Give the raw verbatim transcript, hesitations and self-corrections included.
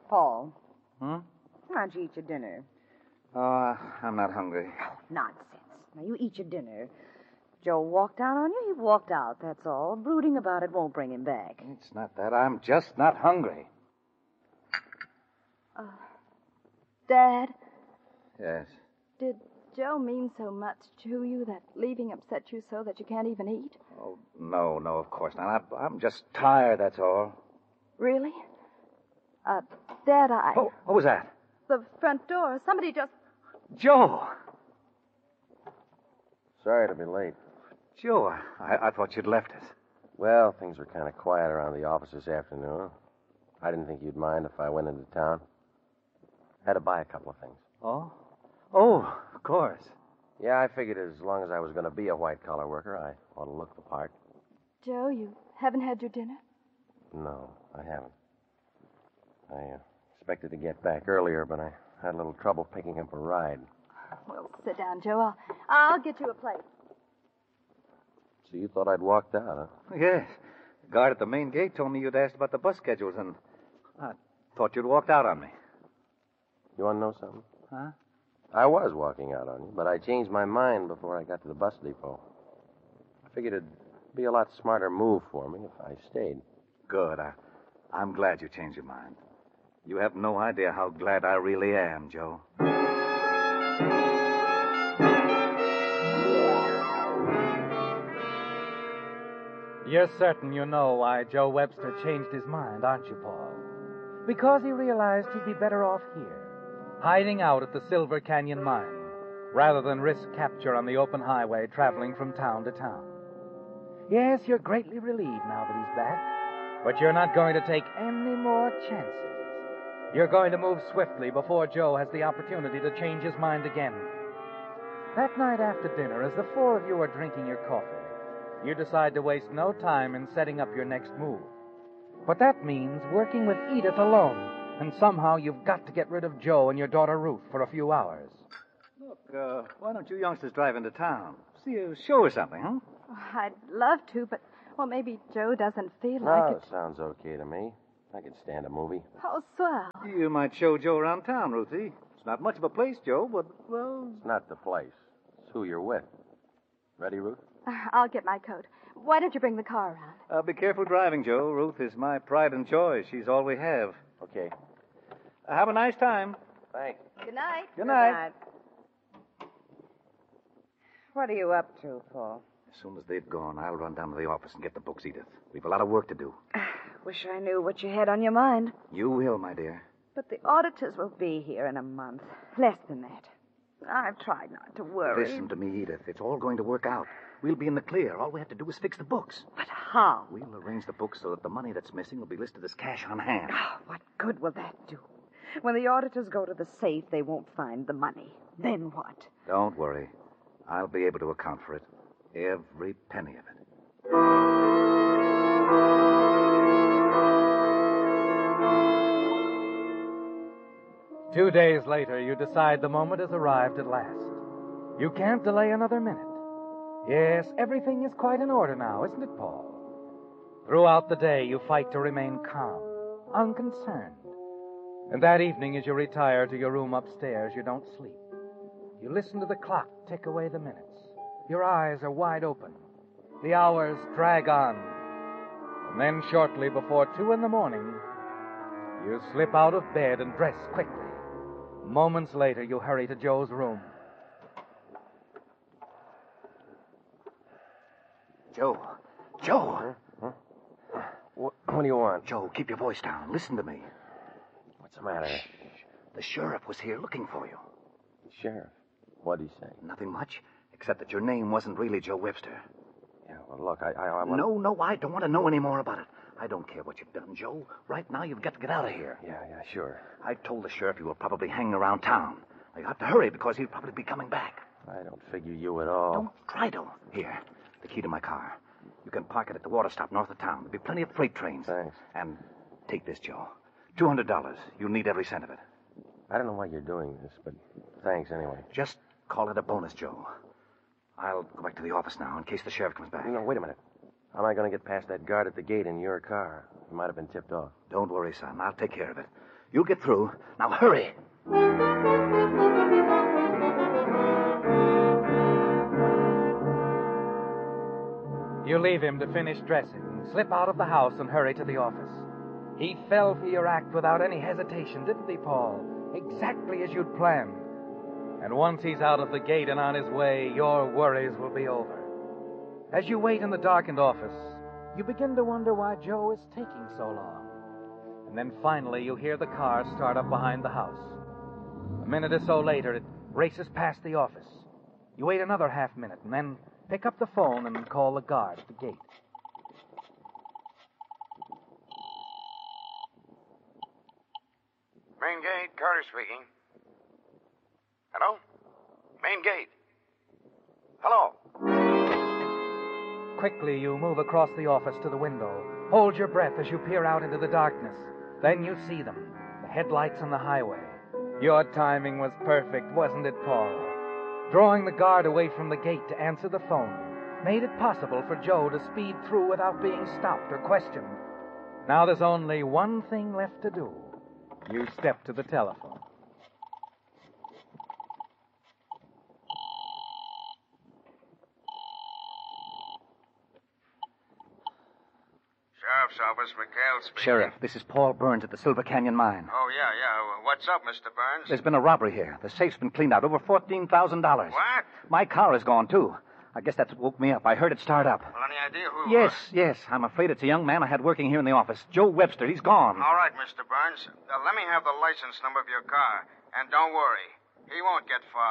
Paul. Hmm? Why don't you eat your dinner? Oh, I'm not hungry. Nonsense. Now, you eat your dinner. Joe walked out on you, he walked out, that's all. Brooding about it won't bring him back. It's not that. I'm just not hungry. Uh, Dad? Yes. Did Joe mean so much to you that leaving upset you so that you can't even eat? Oh, no, no, of course not. I, I'm just tired, that's all. Really? Uh, Dad, I... Oh, what was that? The front door. Somebody just... Joe! Sorry to be late. Joe, I, I thought you'd left us. Well, things were kind of quiet around the office this afternoon. I didn't think you'd mind if I went into town. Had to buy a couple of things. Oh? Oh, of course. Yeah, I figured as long as I was going to be a white-collar worker, I ought to look the part. Joe, you haven't had your dinner? No, I haven't. I uh, expected to get back earlier, but I had a little trouble picking up a ride. Well, sit down, Joe. I'll, I'll get you a plate. So you thought I'd walked out, huh? Yes. The guard at the main gate told me you'd asked about the bus schedules, and I thought you'd walked out on me. You want to know something? Huh? I was walking out on you, but I changed my mind before I got to the bus depot. I figured it'd be a lot smarter move for me if I stayed. Good. I, I'm glad you changed your mind. You have no idea how glad I really am, Joe. You're certain you know why Joe Webster changed his mind, aren't you, Paul? Because he realized he'd be better off here, hiding out at the Silver Canyon mine, rather than risk capture on the open highway traveling from town to town. Yes, you're greatly relieved now that he's back, but you're not going to take any more chances. You're going to move swiftly before Joe has the opportunity to change his mind again. That night after dinner, as the four of you are drinking your coffee, you decide to waste no time in setting up your next move. But that means working with Edith alone, and somehow you've got to get rid of Joe and your daughter Ruth for a few hours. Look, uh, why don't you youngsters drive into town? See a show or something, huh? Oh, I'd love to, but, well, maybe Joe doesn't feel No, like it. sounds okay to me. I could stand a movie. Oh, swell. You might show Joe around town, Ruthie. It's not much of a place, Joe, but, well... It's not the place. It's who you're with. Ready, Ruth? I'll get my coat. Why don't you bring the car around? Uh, be careful driving, Joe. Ruth is my pride and joy. She's all we have. Okay. Uh, have a nice time. Thanks. Good night. Good night. What are you up to, Paul? As soon as they've gone, I'll run down to the office and get the books, Edith. We've a lot of work to do. Wish I knew what you had on your mind. You will, my dear. But the auditors will be here in a month. Less than that. I've tried not to worry. Listen to me, Edith. It's all going to work out. We'll be in the clear. All we have to do is fix the books. But how? We'll arrange the books so that the money that's missing will be listed as cash on hand. Oh, what good will that do? When the auditors go to the safe, they won't find the money. Then what? Don't worry. I'll be able to account for it. Every penny of it. Two days later, you decide the moment has arrived at last. You can't delay another minute. Yes, everything is quite in order now, isn't it, Paul? Throughout the day, you fight to remain calm, unconcerned. And that evening, as you retire to your room upstairs, you don't sleep. You listen to the clock tick away the minutes. Your eyes are wide open. The hours drag on. And then shortly before two in the morning, you slip out of bed and dress quickly. Moments later, you hurry to Joe's room. Joe. Joe. Huh? Huh? What, what do you want? Joe, keep your voice down. Listen to me. What's the matter? Shh. The sheriff was here looking for you. Sheriff? What'd he say? Nothing much, except that your name wasn't really Joe Webster. Yeah, well, look, I... I, I want... No, no, I don't want to know any more about it. I don't care what you've done, Joe. Right now, you've got to get out of here. Yeah, yeah, sure. I told the sheriff you were probably hanging around town. You have to hurry because he'll probably be coming back. I don't figure you at all. Don't try to. Here, the key to my car. You can park it at the water stop north of town. There'll be plenty of freight trains. Thanks. And take this, Joe. two hundred dollars. You'll need every cent of it. I don't know why you're doing this, but thanks anyway. Just call it a bonus, Joe. I'll go back to the office now in case the sheriff comes back. No, wait a minute. How am I going to get past that guard at the gate in your car? You might have been tipped off. Don't worry, son. I'll take care of it. You'll get through. Now hurry. You leave him to finish dressing, slip out of the house, and hurry to the office. He fell for your act without any hesitation, didn't he, Paul? Exactly as you'd planned. And once he's out of the gate and on his way, your worries will be over. As you wait in the darkened office, you begin to wonder why Joe is taking so long. And then finally you hear the car start up behind the house. A minute or so later, it races past the office. You wait another half minute and then pick up the phone and call the guard at the gate. Main gate, Carter speaking. Hello? Main gate. Hello? Quickly, you move across the office to the window. Hold your breath as you peer out into the darkness. Then you see them, the headlights on the highway. Your timing was perfect, wasn't it, Paul? Drawing the guard away from the gate to answer the phone made it possible for Joe to speed through without being stopped or questioned. Now there's only one thing left to do. You step to the telephone. Sheriff's Office, McHale speaking. Sheriff, this is Paul Burns at the Silver Canyon Mine. Oh, yeah, yeah. What's up, Mister Burns? There's been a robbery here. The safe's been cleaned out. Over fourteen thousand dollars. What? My car is gone, too. I guess that's what woke me up. I heard it start up. Well, any idea who... Yes, yes. I'm afraid it's a young man I had working here in the office. Joe Webster. He's gone. All right, Mister Burns. Uh, let me have the license number of your car. And don't worry. He won't get far.